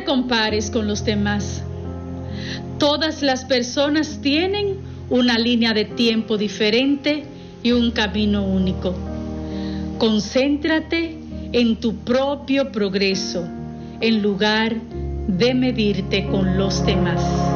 compares con los demás. Todas las personas tienen una línea de tiempo diferente y un camino único. Concéntrate en tu propio progreso en lugar de medirte con los demás.